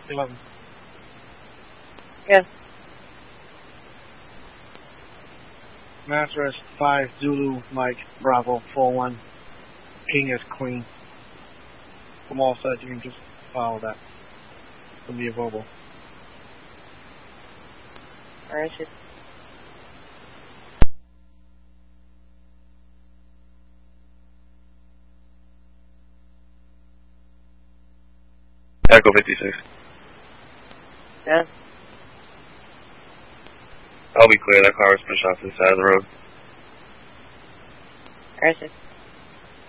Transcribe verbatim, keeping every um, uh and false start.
eleven. Yes. Master is five, Zulu, Mike, Bravo, four one. King is Queen. From all sides, you can just follow that. It'll be available. Alright, shit. Echo fifty-six. Yeah. I'll be clear, that car was pushed off to the side of the road. Alright, shit.